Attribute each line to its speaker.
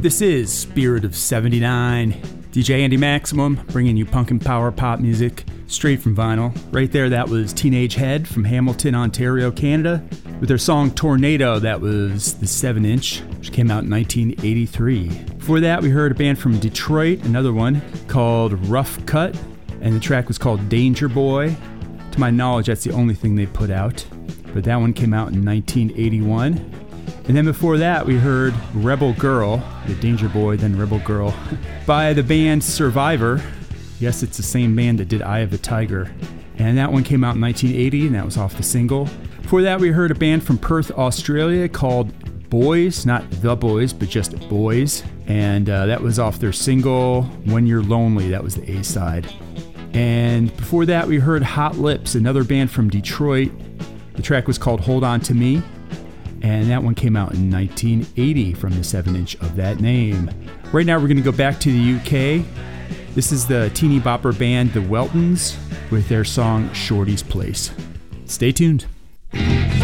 Speaker 1: This is Spirit of 79. DJ Andy Maximum bringing you punk and power pop music straight from vinyl. Right there, that was Teenage Head from Hamilton, Ontario, Canada, with their song Tornado. That was the 7-inch, which came out in 1983. Before that, we heard a band from Detroit, another one called Rough Cut, and the track was called Danger Boy. To my knowledge, that's the only thing they put out, but that one came out in 1981. And then before that, we heard Rebel Girl, the Danger Boy, then Rebel Girl, by the band Survivor. Yes, it's the same band that did Eye of the Tiger. And that one came out in 1980, and that was off the single. Before that, we heard a band from Perth, Australia called Boys, not The Boys, but just Boys. And that was off their single, When You're Lonely. That was the A-side. And before that, we heard Hot Lips, another band from Detroit. The track was called Hold On To Me. And that one came out in 1980 from the 7-inch of that name. Right now, we're going to go back to the UK. This is the teeny bopper band, The Weltons, with their song Shorty's Place. Stay tuned.